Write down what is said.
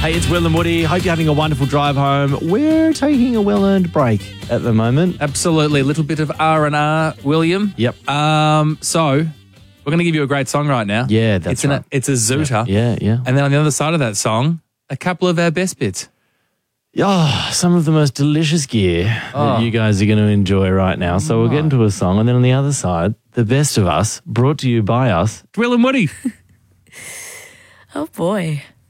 Hey, it's Will and Woody. Hope you're having a wonderful drive home. We're taking a well-earned break at the moment. Absolutely. A little bit of R&R, William. Yep. So we're going to give you a great song right now. Yeah, that's right. It's a zooter. Yeah. And then on the other side of that song, a couple of our best bits. Oh, some of the most delicious gear that you guys are going to enjoy right now. So we'll get into a song. And then on the other side, the best of us, brought to you by us. Will and Woody. Oh, boy.